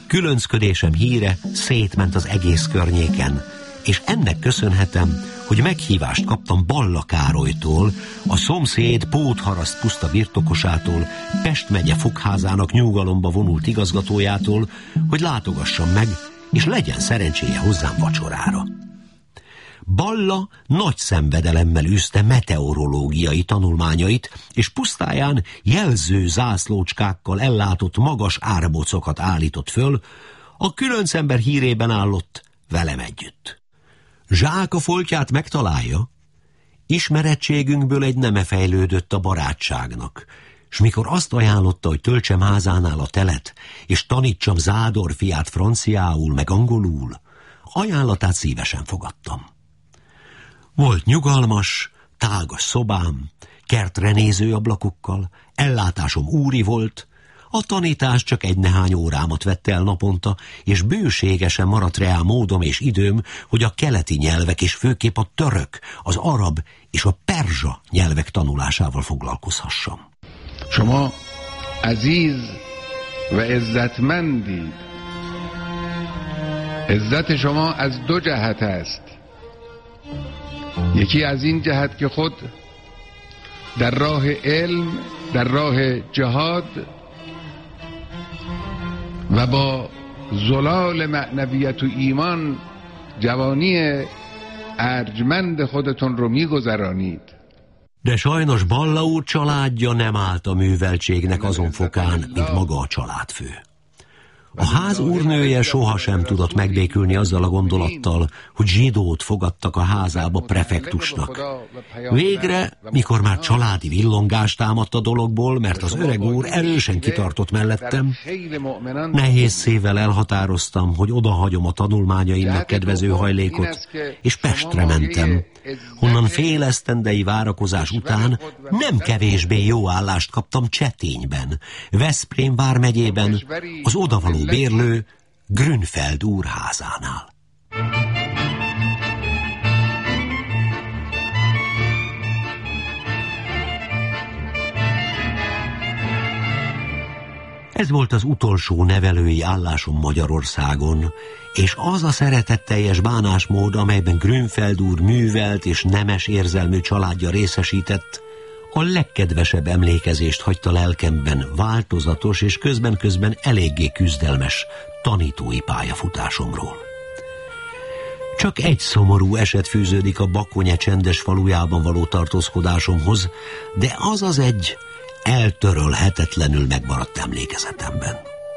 Különcködésem híre szétment az egész környéken, és ennek köszönhetem, hogy meghívást kaptam Balla Károlytól, a szomszéd Pótharaszt puszta birtokosától, Pest megye fogházának nyugalomba vonult igazgatójától, hogy látogassam meg, és legyen szerencséje hozzám vacsorára. Balla nagy szenvedelemmel űzte meteorológiai tanulmányait, és pusztáján jelző zászlócskákkal ellátott magas árbocokat állított föl, a különcember hírében állott velem együtt. Zsák a foltját megtalálja? Ismerettségünkből egy neme fejlődött a barátságnak, s mikor azt ajánlotta, hogy töltsem házánál a telet, és tanítsam Zádor fiát franciául meg angolul, ajánlatát szívesen fogadtam. Volt nyugalmas, tágas szobám, kertre néző ablakokkal, ellátásom úri volt, a tanítás csak egy nehány órámat vette el naponta, és bőségesen maradt rá módom és időm, hogy a keleti nyelvek és főképp a török, az arab és a perzsa nyelvek tanulásával foglalkozhassam. شما عزیز و عزتمندید. عزت شما از دو جهت است. یکی از این جهت که خود در راه علم، در راه جهاد و با زلال معنویت و ایمان جوانی ارجمند خودتون رو میگذرانید. De sajnos Balla úr családja nem állt a műveltségnek azon fokán, mint maga a családfő. A ház úrnője sohasem tudott megbékülni azzal a gondolattal, hogy zsidót fogadtak a házába prefektusnak. Végre, mikor már családi villongás támadt a dologból, mert az öreg úr erősen kitartott mellettem, nehéz szívvel elhatároztam, hogy odahagyom a tanulmányaimnak kedvező hajlékot, és Pestre mentem, honnan fél esztendei várakozás után nem kevésbé jó állást kaptam Csetényben, Veszprém vármegyében, az odavaló bérlő Grünfeld úr házánál. Ez volt az utolsó nevelői állásom Magyarországon, és az a szeretetteljes bánásmód, amelyben Grünfeld úr művelt és nemes érzelmű családja részesített, a legkedvesebb emlékezést hagyta lelkemben változatos és közben-közben eléggé küzdelmes tanítói pályafutásomról. Csak egy szomorú eset fűződik a Bakonye csendes falujában való tartózkodásomhoz, de az az egy eltörölhetetlenül megmaradt emlékezetemben.